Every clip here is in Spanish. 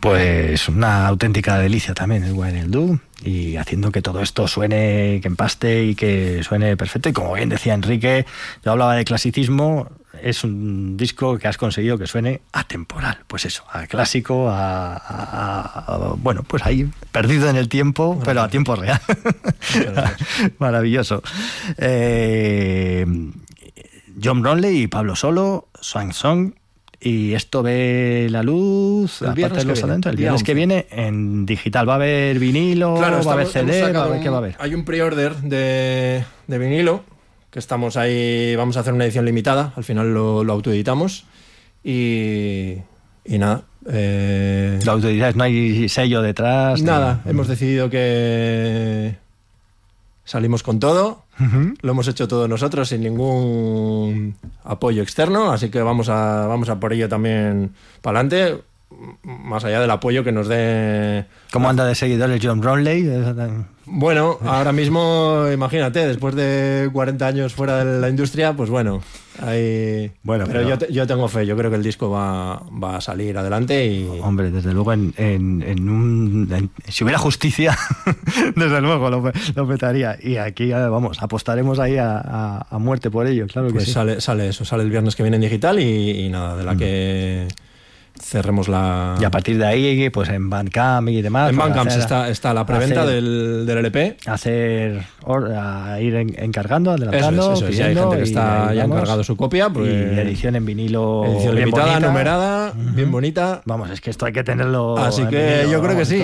Pues una auténtica delicia también el Why Neil Do, y haciendo que todo esto suene, que empaste y que suene perfecto. Y como bien decía Enrique, yo hablaba de clasicismo, es un disco que has conseguido que suene atemporal, pues eso, a clásico, bueno, pues ahí perdido en el tiempo, pero a tiempo real. Maravilloso. John Bromley y Pablo Solo, Swan Song. Y esto ve la luz el viernes que viene en digital. ¿Va a haber vinilo? Claro, ¿Va a haber CD? ¿Qué va a haber? Hay un pre-order de vinilo, que estamos ahí, vamos a hacer una edición limitada, al final lo autoeditamos y nada. Lo autoeditáis, no hay sello detrás. Nada, hemos decidido que salimos con todo. Lo hemos hecho todos nosotros sin ningún apoyo externo, así que vamos a por ello también para adelante, más allá del apoyo que nos dé. ¿Cómo anda de seguidores John Bromley? Bueno, ahora mismo, imagínate, después de 40 años fuera de la industria, pues bueno, pero yo tengo fe, yo creo que el disco va a salir adelante y... Hombre, desde luego si hubiera justicia, desde luego lo petaría. Y aquí, vamos, apostaremos ahí a muerte por ello, claro que pues sí. Sale el viernes que viene en digital y nada, de la que... cerremos la... Y a partir de ahí, pues en Bandcamp y demás... En Bandcamp está la preventa del LP. A ir encargando, adelantando, eso, si hay gente que está ya encargado su copia, pues... Y edición en vinilo... Edición limitada, bonita, numerada, bien bonita. Vamos, es que esto hay que tenerlo... Así que vinilo, yo creo que sí.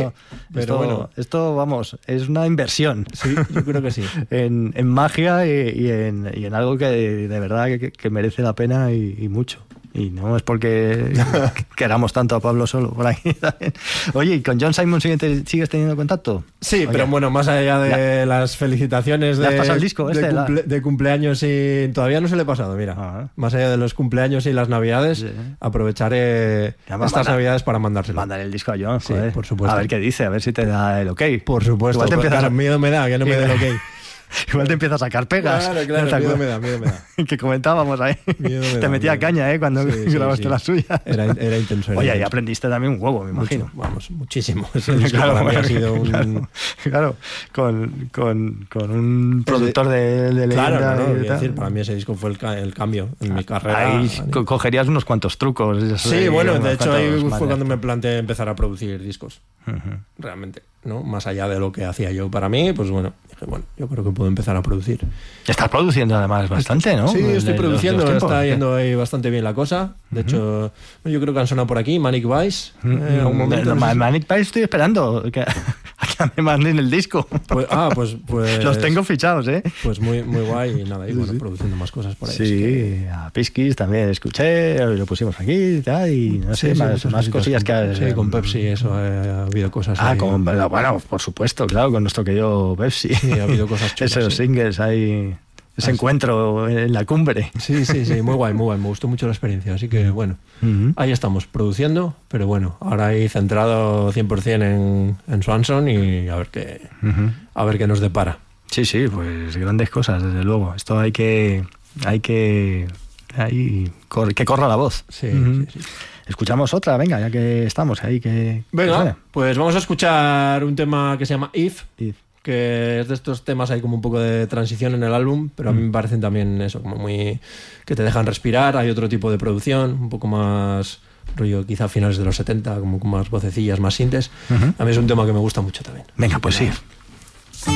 Esto, vamos, es una inversión. Sí, yo creo que sí. en magia y en algo que de verdad que merece la pena y mucho. Y no es porque queramos tanto a Pablo Solo por aquí también. Oye, ¿y con John Simon sigues teniendo contacto? Sí, Oye, pero bueno, más allá de las felicitaciones ¿le has pasado el disco de cumpleaños y... Todavía no se le he pasado, mira. Más allá de los cumpleaños y las navidades, aprovecharé estas navidades para mandárselo. Mandar el disco a John, sí, joder. por supuesto. A ver qué dice, a ver si te da el ok. Por supuesto. Igual miedo me da que no me dé el ok. Igual te empieza a sacar pegas. Claro, miedo me da. Que comentábamos ahí. Te metía caña, cuando grabaste la suya. Era intenso. Oye, y aprendiste también un huevo, me imagino. Muchísimo. Claro, ha sido un... Claro, con un productor de leyenda. Claro, es decir, para mí ese disco fue el cambio en mi carrera. Ahí cogerías unos cuantos trucos. Sí, bueno, de hecho ahí fue cuando me planteé empezar a producir discos. Realmente, ¿no? Más allá de lo que hacía yo para mí, pues bueno, dije, yo creo que puedo empezar a producir. Estás produciendo además bastante, ¿no? Sí, estoy produciendo, está yendo ahí bastante bien la cosa. De hecho, yo creo que han sonado por aquí Manic Vice. Manic Vice estoy esperando a que me manden el disco. Pues los tengo fichados, ¿eh? Pues muy guay y nada, y bueno, produciendo más cosas por ahí. Sí, a Piskis también escuché, lo pusimos aquí y tal, y no sé, más cosillas que... Sí, con Pepsi eso ha habido cosas. Bueno, por supuesto, claro, con nuestro querido Pepsi. Sí, ha habido cosas chulas. Esos singles ahí... Ese encuentro en la cumbre. Sí, muy guay. Me gustó mucho la experiencia. Así que, bueno, ahí estamos produciendo, pero bueno, ahora ahí centrado 100% en Swanson y a ver qué nos depara. Sí, pues grandes cosas, desde luego. Esto hay que corra la voz. Sí. Escuchamos otra, venga, ya que estamos ahí. Venga, pues vamos a escuchar un tema que se llama If. Que es de estos temas, hay como un poco de transición en el álbum, pero a mí me parecen también eso, como muy... que te dejan respirar. Hay otro tipo de producción, un poco más rollo quizá finales de los 70, como con más vocecillas, más sintes. A mí es un tema que me gusta mucho también. Venga, pues sí.